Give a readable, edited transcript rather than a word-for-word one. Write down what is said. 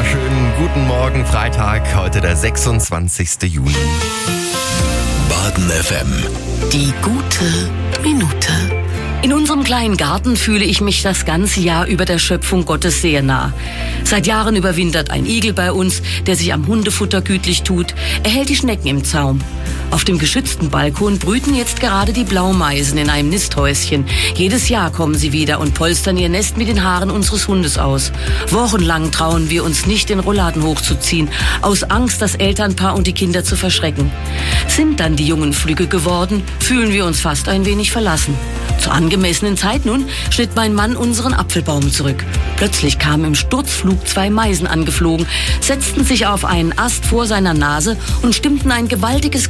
wunderschönen guten Morgen, Freitag, heute der 26. Juni. Baden FM. Die gute Minute. In unserem kleinen Garten fühle ich mich das ganze Jahr über der Schöpfung Gottes sehr nah. Seit Jahren überwintert ein Igel bei uns, der sich am Hundefutter gütlich tut. Er hält die Schnecken im Zaum. Auf dem geschützten Balkon brüten jetzt gerade die Blaumeisen in einem Nisthäuschen. Jedes Jahr kommen sie wieder und polstern ihr Nest mit den Haaren unseres Hundes aus. Wochenlang trauen wir uns nicht, den Rollladen hochzuziehen, aus Angst, das Elternpaar und die Kinder zu verschrecken. Sind dann die Jungen flügge geworden, fühlen wir uns fast ein wenig verlassen. Zur angemessenen Zeit nun schnitt mein Mann unseren Apfelbaum zurück. Plötzlich kamen im Sturzflug 2 Meisen angeflogen, setzten sich auf einen Ast vor seiner Nase und stimmten ein gewaltiges